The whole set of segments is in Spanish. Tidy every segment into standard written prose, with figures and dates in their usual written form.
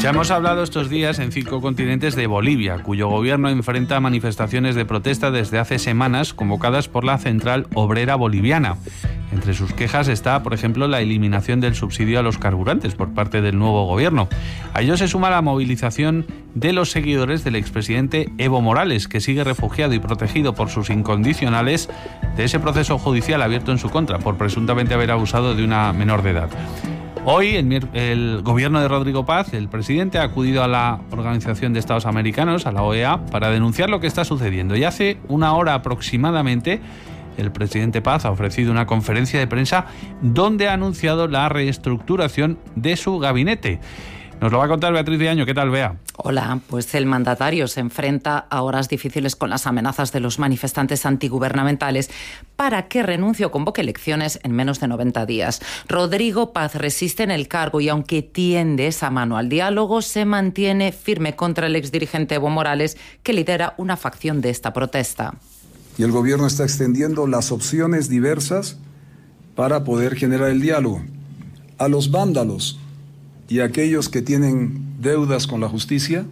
Ya hemos hablado estos días en 5 continentes de Bolivia, cuyo gobierno enfrenta manifestaciones de protesta desde hace semanas convocadas por la Central Obrera Boliviana. Entre sus quejas está, por ejemplo, la eliminación del subsidio a los carburantes por parte del nuevo gobierno. A ello se suma la movilización de los seguidores del expresidente Evo Morales, que sigue refugiado y protegido por sus incondicionales de ese proceso judicial abierto en su contra por presuntamente haber abusado de una menor de edad. Hoy el gobierno de Rodrigo Paz, el presidente, ha acudido a la Organización de Estados Americanos, a la OEA, para denunciar lo que está sucediendo. Y hace una hora aproximadamente, el presidente Paz ha ofrecido una conferencia de prensa donde ha anunciado la reestructuración de su gabinete. Nos lo va a contar Beatriz de Año. ¿Qué tal, Bea? Hola, pues el mandatario se enfrenta a horas difíciles con las amenazas de los manifestantes antigubernamentales para que renuncie o convoque elecciones en menos de 90 días. Rodrigo Paz resiste en el cargo y aunque tiende esa mano al diálogo, se mantiene firme contra el exdirigente Evo Morales, que lidera una facción de esta protesta. Y el gobierno está extendiendo las opciones diversas para poder generar el diálogo. A los vándalos y aquellos que tienen deudas con la justicia,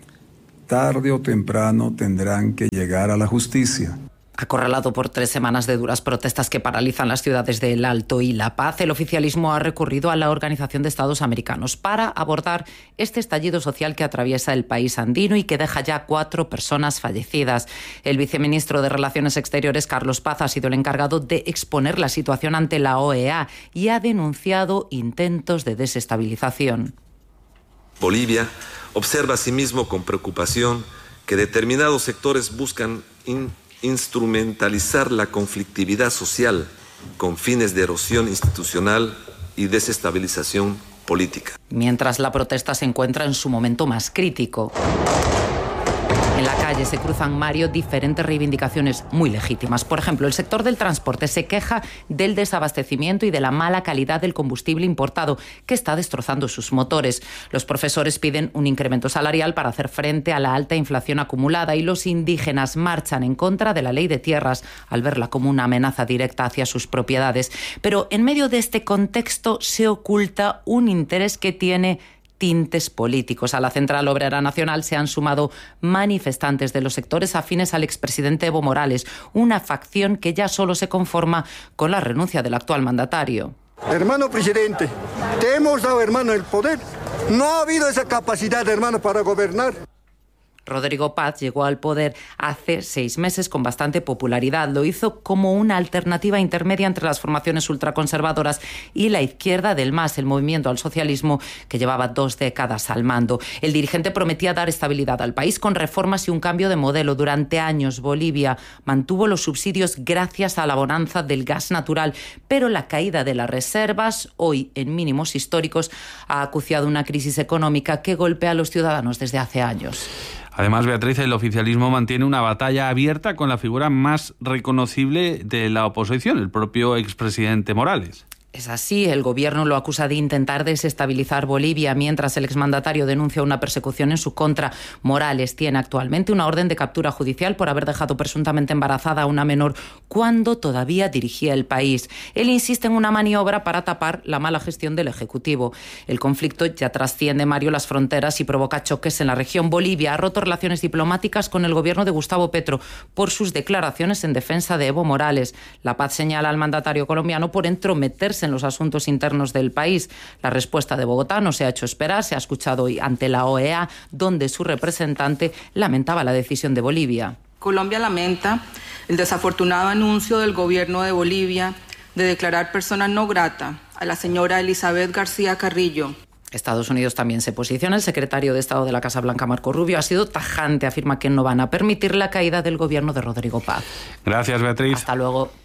tarde o temprano tendrán que llegar a la justicia. Acorralado por 3 semanas de duras protestas que paralizan las ciudades de El Alto y La Paz, el oficialismo ha recurrido a la Organización de Estados Americanos para abordar este estallido social que atraviesa el país andino y que deja ya 4 personas fallecidas. El viceministro de Relaciones Exteriores, Carlos Paz, ha sido el encargado de exponer la situación ante la OEA y ha denunciado intentos de desestabilización. Bolivia observa asimismo con preocupación que determinados sectores buscan instrumentalizar la conflictividad social con fines de erosión institucional y desestabilización política. Mientras la protesta se encuentra en su momento más crítico. En la calle se cruzan, Mario, diferentes reivindicaciones muy legítimas. Por ejemplo, el sector del transporte se queja del desabastecimiento y de la mala calidad del combustible importado, que está destrozando sus motores. Los profesores piden un incremento salarial para hacer frente a la alta inflación acumulada y los indígenas marchan en contra de la ley de tierras al verla como una amenaza directa hacia sus propiedades. Pero en medio de este contexto se oculta un interés que tiene tintes políticos. A la Central Obrera Nacional se han sumado manifestantes de los sectores afines al expresidente Evo Morales, una facción que ya solo se conforma con la renuncia del actual mandatario. Hermano presidente, te hemos dado, hermano, el poder. No ha habido esa capacidad, hermano, para gobernar. Rodrigo Paz llegó al poder hace 6 meses con bastante popularidad. Lo hizo como una alternativa intermedia entre las formaciones ultraconservadoras y la izquierda del MAS, el movimiento al socialismo que llevaba 2 décadas al mando. El dirigente prometía dar estabilidad al país con reformas y un cambio de modelo. Durante años Bolivia mantuvo los subsidios gracias a la bonanza del gas natural, pero la caída de las reservas, hoy en mínimos históricos, ha acuciado una crisis económica que golpea a los ciudadanos desde hace años. Además, Beatriz, el oficialismo mantiene una batalla abierta con la figura más reconocible de la oposición, el propio expresidente Morales. Es así, el gobierno lo acusa de intentar desestabilizar Bolivia, mientras el exmandatario denuncia una persecución en su contra. Morales tiene actualmente una orden de captura judicial por haber dejado presuntamente embarazada a una menor cuando todavía dirigía el país. Él insiste en una maniobra para tapar la mala gestión del Ejecutivo. El conflicto ya trasciende, Mario, las fronteras y provoca choques en la región. Bolivia ha roto relaciones diplomáticas con el gobierno de Gustavo Petro por sus declaraciones en defensa de Evo Morales. La Paz señala al mandatario colombiano por entrometerse en los asuntos internos del país. La respuesta de Bogotá no se ha hecho esperar, se ha escuchado hoy ante la OEA, donde su representante lamentaba la decisión de Bolivia. Colombia lamenta el desafortunado anuncio del gobierno de Bolivia de declarar persona no grata a la señora Elizabeth García Carrillo. Estados Unidos también se posiciona. El secretario de Estado de la Casa Blanca, Marco Rubio, ha sido tajante. Afirma que no van a permitir la caída del gobierno de Rodrigo Paz. Gracias, Beatriz. Hasta luego.